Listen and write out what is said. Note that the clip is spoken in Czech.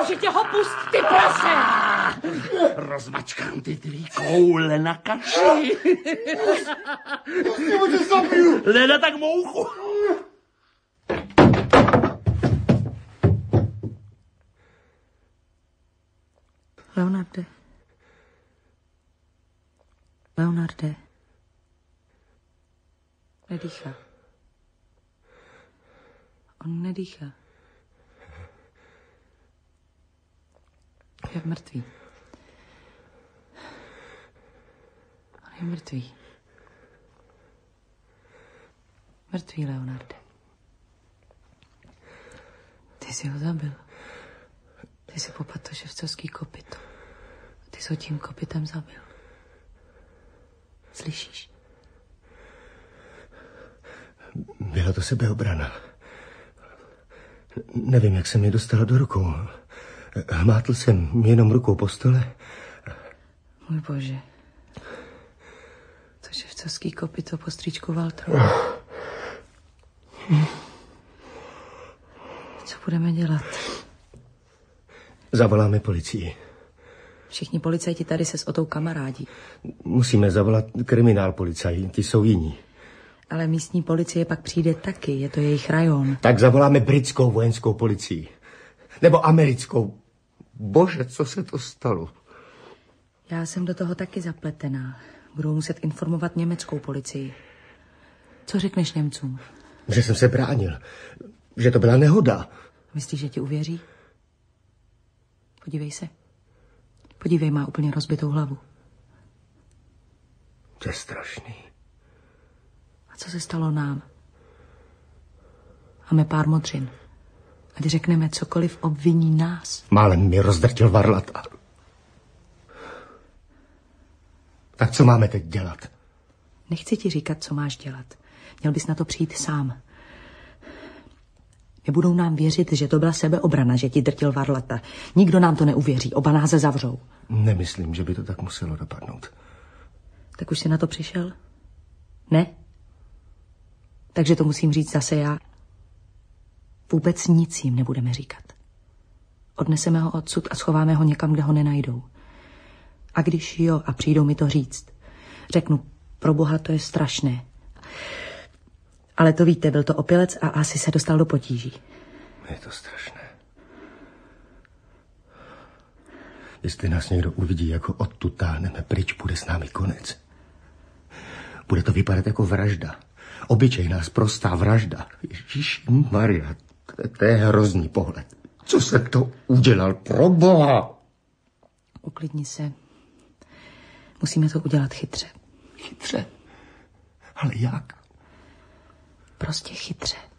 Okamžitě ho pust, ty prase! Rozmačkám ty tvý koule na kaši. Nebo tě zabiju. Leda tak mouchu. Leonarde. Leonarde. Nedýchá. On nedýchá. Je mrtvý. On je mrtvý. Mrtvý, Leonarde. Ty jsi ho zabil. Ty jsi popadl to ševcovský kopyto. Ty jsi ho tím kopytem zabil. Slyšíš? Byla to sebeobrana. Nevím, jak se mi dostala do rukou. Hmátl jsem jenom rukou po stole. Můj bože. To ševcovský kopyto po strýčku Walteru. Co budeme dělat? Zavoláme policii. Všichni policajti tady se s Otou kamarádí. Musíme zavolat kriminál policajti, ty jsou jiní. Ale místní policie pak přijde taky, je to jejich rajon. Tak zavoláme britskou vojenskou policii. Nebo americkou. Bože, co se to stalo? Já jsem do toho taky zapletená. Budou muset informovat německou policii. Co řekneš Němcům? Že jsem se bránil. Že to byla nehoda. Myslíš, že ti uvěří? Podívej se. Podívej, má úplně rozbitou hlavu. To je strašný. A co se stalo nám? Máme pár modřin. Ať řekneme cokoliv, obviní nás. Málem mi rozdrtil varlata. Tak co máme teď dělat? Nechci ti říkat, co máš dělat. Měl bys na to přijít sám. Nebudou nám věřit, že to byla sebeobrana, že ti drtil varlata. Nikdo nám to neuvěří, oba nás zavřou. Nemyslím, že by to tak muselo dopadnout. Tak už jsi na to přišel? Ne? Takže to musím říct zase já. Vůbec nic jim nebudeme říkat. Odneseme ho odsud a schováme ho někam, kde ho nenajdou. A když jo, a přijdou mi to říct, řeknu, pro Boha, to je strašné. Ale to víte, byl to opilec a asi se dostal do potíží. Je to strašné. Jestli nás někdo uvidí, jako odtud táhneme pryč, bude s námi konec. Bude to vypadat jako vražda. Obyčejná, sprostá vražda. Ježišmarja, to je hrozný pohled. Co se to udělal, pro Boha? Uklidni se. Musíme to udělat chytře. Chytře? Ale jak? Prostě chytře.